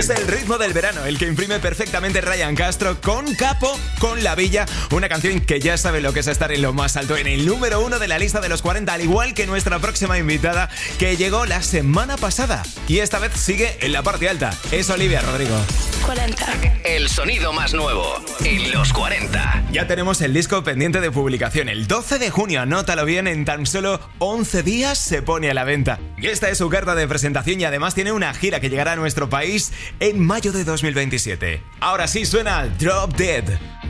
Es el ritmo del verano, el que imprime perfectamente Ryan Castro con Capo, con La Villa, una canción que ya sabe lo que es estar en lo más alto, en el número 1 de la lista de los 40, al igual que nuestra próxima invitada, que llegó la semana pasada y esta vez sigue en la parte alta. Es Olivia Rodrigo. 40. El sonido más nuevo en los 40. Ya tenemos el disco pendiente de publicación. El 12 de junio, anótalo bien, en tan solo 11 días se pone a la venta. Y esta es su carta de presentación y además tiene una gira que llegará a nuestro país en mayo de 2027. Ahora sí suena Drop Dead.